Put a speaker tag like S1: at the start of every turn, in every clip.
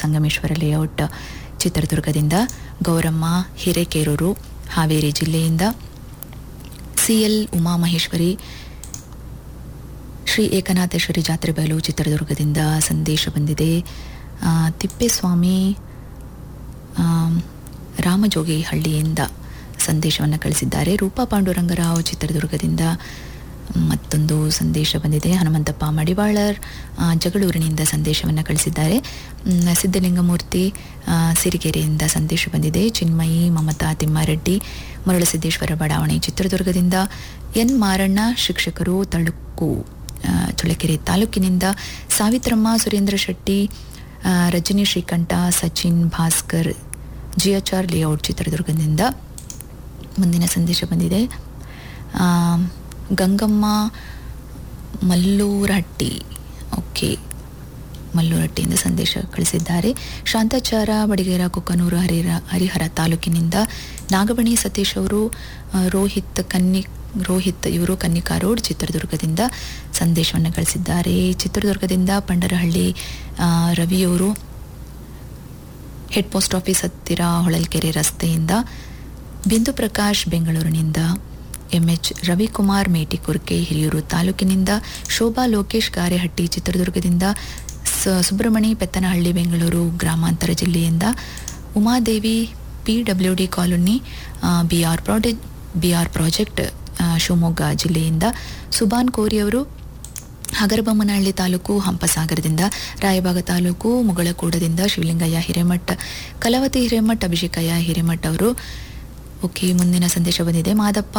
S1: Sangameshwara layout ಚಿತ್ರದುರ್ಗದಿಂದ, ಗೌರಮ್ಮ ಹಿರೇಕೆರೂರು ಹಾವೇರಿ ಜಿಲ್ಲೆಯಿಂದ, CL Umamaheshwari Shri Ekanatheshwari ಜಾತ್ರೆ ಬಯಲು ಚಿತ್ರದುರ್ಗದಿಂದ ಸಂದೇಶ ಬಂದಿದೆ. ತಿಪ್ಪೇಸ್ವಾಮಿ ರಾಮಜೋಗಿಹಳ್ಳಿಯಿಂದ ಸಂದೇಶವನ್ನು ಕಳಿಸಿದ್ದಾರೆ. ರೂಪಾ ಪಾಂಡುರಂಗರಾವ್ ಚಿತ್ರದುರ್ಗದಿಂದ ಮತ್ತೊಂದು ಸಂದೇಶ ಬಂದಿದೆ. ಹನುಮಂತಪ್ಪ ಮಡಿವಾಳರ್ ಜಗಳೂರಿನಿಂದ ಸಂದೇಶವನ್ನು ಕಳಿಸಿದ್ದಾರೆ. ಸಿದ್ದಲಿಂಗಮೂರ್ತಿ ಸಿರಿಗೆರೆಯಿಂದ ಸಂದೇಶ ಬಂದಿದೆ. ಚಿನ್ಮಯಿ ಮಮತಾ ತಿಮ್ಮಾರೆಡ್ಡಿ ಮರಳಸಿದ್ದೇಶ್ವರ ಬಡಾವಣೆ ಚಿತ್ರದುರ್ಗದಿಂದ, ಎನ್ ಮಾರಣ್ಣ ಶಿಕ್ಷಕರು ತಳುಕು ಚಳ್ಳಕೆರೆ ತಾಲೂಕಿನಿಂದ, ಸಾವಿತ್ರಮ್ಮ ಸುರೇಂದ್ರ ಶೆಟ್ಟಿ ರಜನಿ ಶ್ರೀಕಂಠ ಸಚಿನ್ ಭಾಸ್ಕರ್ ಜಿಎಚ್ಆರ್ ಲೇಔಟ್ ಚಿತ್ರದುರ್ಗದಿಂದ. ಮುಂದಿನ ಸಂದೇಶ ಬಂದಿದೆ. ಗಂಗಮ್ಮ ಮಲ್ಲೂರಹಟ್ಟಿ, ಓಕೆ, ಮಲ್ಲೂರಹಟ್ಟಿಯಿಂದ ಸಂದೇಶ ಕಳಿಸಿದ್ದಾರೆ. ಶಾಂತಾಚಾರ ಬಡಿಗೇರ ಕುಕ್ಕನೂರು ಹರಿಹರ ತಾಲೂಕಿನಿಂದ, ನಾಗಬಣಿ ಸತೀಶ್ ಅವರು ರೋಹಿತ್ ಇವರು ಕನ್ನಿಕಾ ರೋಡ್ ಚಿತ್ರದುರ್ಗದಿಂದ ಸಂದೇಶವನ್ನು ಕಳಿಸಿದ್ದಾರೆ. ಚಿತ್ರದುರ್ಗದಿಂದ ಪಂಡರಹಳ್ಳಿ ರವಿಯವರು ಹೆಡ್ ಪೋಸ್ಟ್ ಆಫೀಸ್ ಹತ್ತಿರ ಹೊಳಲ್ಕೆರೆ ರಸ್ತೆಯಿಂದ, ಬಿಂದು ಪ್ರಕಾಶ್ ಬೆಂಗಳೂರಿನಿಂದ, ಎಂಎಚ್ ರವಿಕುಮಾರ್ ಮೇಟಿಕುರ್ಕೆ ಹಿರಿಯೂರು ತಾಲೂಕಿನಿಂದ, ಶೋಭಾ ಲೋಕೇಶ್ ಗಾರೆಹಟ್ಟಿ ಚಿತ್ರದುರ್ಗದಿಂದ, ಸುಬ್ರಹ್ಮಣಿ ಪೆತ್ತನಹಳ್ಳಿ ಬೆಂಗಳೂರು ಗ್ರಾಮಾಂತರ ಜಿಲ್ಲೆಯಿಂದ, Umadevi PWD colony BR project Shivamogga ಜಿಲ್ಲೆಯಿಂದ, ಸುಬಾನ್ ಕೋರಿಯವರು ಹಗರಬೊಮ್ಮನಹಳ್ಳಿ ತಾಲೂಕು ಹಂಪಸಾಗರದಿಂದ, ರಾಯಬಾಗ ತಾಲೂಕು ಮುಗಳಕೋಡದಿಂದ, ಶಿವಲಿಂಗಯ್ಯ ಹಿರೇಮಠ್, ಕಲಾವತಿ ಹಿರೇಮಠ್, ಅಭಿಷೇಕಯ್ಯ ಹಿರೇಮಠ್ ಅವರು. ಓಕೆ, ಮುಂದಿನ ಸಂದೇಶ ಬಂದಿದೆ.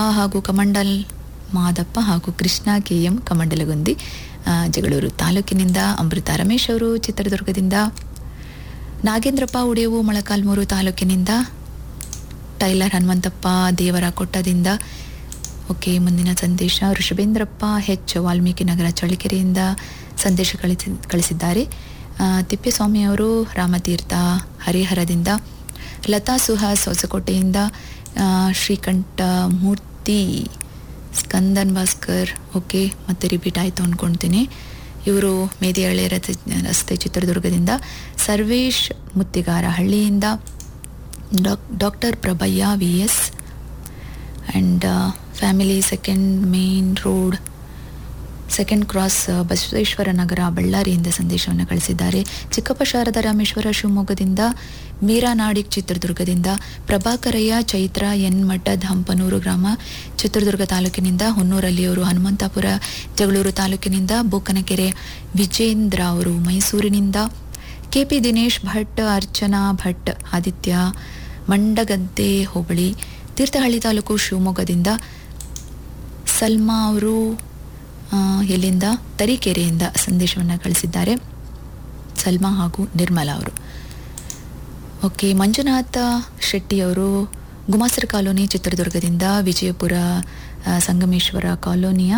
S1: ಮಾದಪ್ಪ ಹಾಗೂ ಕೃಷ್ಣ KM ಕಮಂಡಲಗುಂದಿ ಜಗಳೂರು ತಾಲೂಕಿನಿಂದ, ಅಮೃತ ರಮೇಶ್ ಅವರು ಚಿತ್ರದುರ್ಗದಿಂದ, ನಾಗೇಂದ್ರಪ್ಪ ಉಡೇವು ಮೊಳಕಾಲ್ಮೂರು ತಾಲೂಕಿನಿಂದ, ಟೈಲರ್ ಹನುಮಂತಪ್ಪ ದೇವರ ಕೊಟ್ಟದಿಂದ. ಓಕೆ, ಮುಂದಿನ ಸಂದೇಶ ಋಷಭೇಂದ್ರಪ್ಪ ವಾಲ್ಮೀಕಿ ನಗರ ಚಳ್ಳಕೆರೆಯಿಂದ ಸಂದೇಶ ಕಳಿಸಿದ್ದಾರೆ. ತಿಪ್ಪೇಸ್ವಾಮಿ ಅವರು ರಾಮತೀರ್ಥ ಹರಿಹರದಿಂದ, ಲತಾ ಸುಹಾಸ್ ಹೊಸಕೋಟೆಯಿಂದ, ಶ್ರೀಕಂಠ ಮೂರ್ತಿ ಸ್ಕಂದನ್ ಭಾಸ್ಕರ್, ಓಕೆ, ಮತ್ತೆ ರಿಪೀಟ್ ಆಯಿತು ಅಂದ್ಕೊಳ್ತೀನಿ, ಇವರು ಮೇದಿಹಳ್ಳಿ ರಸ್ತೆ ಚಿತ್ರದುರ್ಗದಿಂದ, ಸರ್ವೇಶ್ ಮುತ್ತಿಗಾರ ಹಳ್ಳಿಯಿಂದ, doctor Prabhaiah VS and family second main road second cross Basaveshwara Nagar ಬಳ್ಳಾರಿಯಿಂದ ಸಂದೇಶವನ್ನು ಕಳಿಸಿದ್ದಾರೆ. ಚಿಕ್ಕಪ್ಪ ಶಾರದಾ ರಾಮೇಶ್ವರ ಶಿವಮೊಗ್ಗದಿಂದ, ಮೀರಾ ನಾಡಿಗ್ ಚಿತ್ರದುರ್ಗದಿಂದ, ಪ್ರಭಾಕರಯ್ಯ ಚೈತ್ರ ಮಠದ್ ಹಂಪನೂರು ಗ್ರಾಮ ಚಿತ್ರದುರ್ಗ ತಾಲೂಕಿನಿಂದ, ಹೊನ್ನೂರಲ್ಲಿಯವರು ಹನುಮಂತಪುರ ಜಗಳೂರು ತಾಲೂಕಿನಿಂದ, ಬೂಕನಕೆರೆ ವಿಜೇಂದ್ರ ಅವರು ಮೈಸೂರಿನಿಂದ, KP ದಿನೇಶ್ ಭಟ್, ಅರ್ಚನಾ ಭಟ್, ಆದಿತ್ಯ ಮಂಡಗದ್ದೆ ಹೋಬಳಿ ತೀರ್ಥಹಳ್ಳಿ ತಾಲೂಕು ಶಿವಮೊಗ್ಗದಿಂದ, ಸಲ್ಮಾ ಅವರು ಎಲ್ಲಿಂದ ತರೀಕೆರೆಯಿಂದ ಸಂದೇಶವನ್ನು ಕಳಿಸಿದ್ದಾರೆ. ಸಲ್ಮಾ ಹಾಗೂ ನಿರ್ಮಲಾ ಅವರು. ಓಕೆ, ಮಂಜುನಾಥ ಶೆಟ್ಟಿಯವರು ಗುಮಾಸರ ಕಾಲೋನಿ ಚಿತ್ರದುರ್ಗದಿಂದ, ವಿಜಯಪುರ ಸಂಗಮೇಶ್ವರ ಕಾಲೋನಿಯ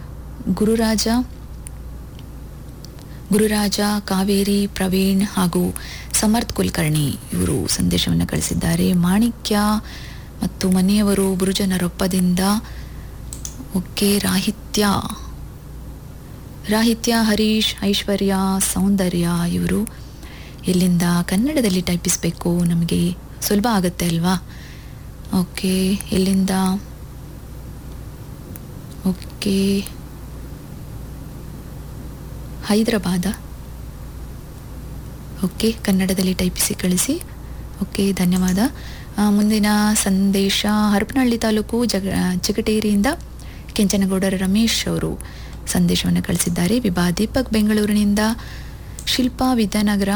S1: ಗುರುರಾಜ ಕಾವೇರಿ ಪ್ರವೀಣ್ ಹಾಗೂ ಸಮರ್ಥ್ ಕುಲಕರ್ಣಿ ಇವರು ಸಂದೇಶವನ್ನು ಕಳಿಸಿದ್ದಾರೆ. ಮಾಣಿಕ್ಯ ಮತ್ತು ಮನೆಯವರು ಬುರುಜನರೊಪ್ಪದಿಂದ, ಓಕೆ, ರಾಹಿತ್ಯ ಹರೀಶ್ ಐಶ್ವರ್ಯ ಸೌಂದರ್ಯ ಇವರು ಇಲ್ಲಿಂದ ಕನ್ನಡದಲ್ಲಿ ಟೈಪಿಸಬೇಕು, ನಮಗೆ ಸುಲಭ ಆಗುತ್ತೆ ಅಲ್ವಾ. ಓಕೆ, ಇಲ್ಲಿಂದ ಓಕೆ ಹೈದರಾಬಾದ, ಓಕೆ, ಕನ್ನಡದಲ್ಲಿ ಟೈಪಿಸಿ ಕಳಿಸಿ. ಓಕೆ, ಧನ್ಯವಾದ. ಮುಂದಿನ ಸಂದೇಶ ಹರಪನಹಳ್ಳಿ ತಾಲೂಕು ಚಿಗಟೇರಿಯಿಂದ ಕೆಂಚನಗೌಡರ ರಮೇಶ್ ಅವರು ಸಂದೇಶವನ್ನು ಕಳಿಸಿದ್ದಾರೆ. ವಿಭಾ ದೀಪಕ್ ಬೆಂಗಳೂರಿನಿಂದ, ಶಿಲ್ಪಾ ವಿದ್ಯಾನಗರ,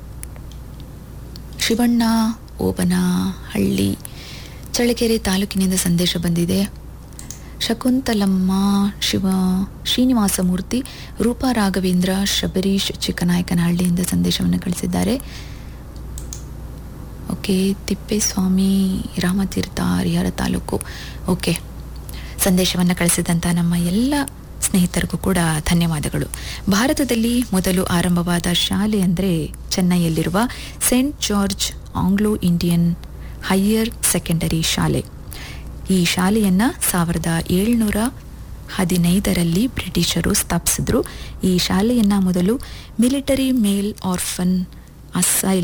S1: ಶಿವಣ್ಣ ಓಬನಹಳ್ಳಿ ಚಳ್ಳಕೆರೆ ತಾಲೂಕಿನಿಂದ ಸಂದೇಶ ಬಂದಿದೆ. ಶಕುಂತಲಮ್ಮ ಶ್ರೀನಿವಾಸಮೂರ್ತಿ, ರೂಪಾ ರಾಘವೇಂದ್ರ, ಶಬರೀಶ್ ಚಿಕ್ಕನಾಯಕನಹಳ್ಳಿಯಿಂದ ಸಂದೇಶವನ್ನು ಕಳಿಸಿದ್ದಾರೆ. ಓಕೆ, ತಿಪ್ಪೇಸ್ವಾಮಿ ರಾಮತೀರ್ಥ ಹರಿಹರ ತಾಲೂಕು. ಓಕೆ, ಸಂದೇಶವನ್ನು ಕಳಿಸಿದಂಥ ನಮ್ಮ ಎಲ್ಲ ಸ್ನೇಹಿತರಿಗೂ ಕೂಡ ಧನ್ಯವಾದಗಳು. ಭಾರತದಲ್ಲಿ ಮೊದಲು ಆರಂಭವಾದ ಶಾಲೆ ಅಂದರೆ ಚೆನ್ನೈಯಲ್ಲಿರುವ Saint George Anglo Indian higher secondary ಶಾಲೆ. ಈ ಶಾಲೆಯನ್ನು 1715ರಲ್ಲಿ ಬ್ರಿಟಿಷರು ಸ್ಥಾಪಿಸಿದ್ರು. ಈ ಶಾಲೆಯನ್ನು ಮೊದಲು ಮಿಲಿಟರಿ ಮೇಲ್ ಆರ್ಫನ್ ಅಸೈಲ್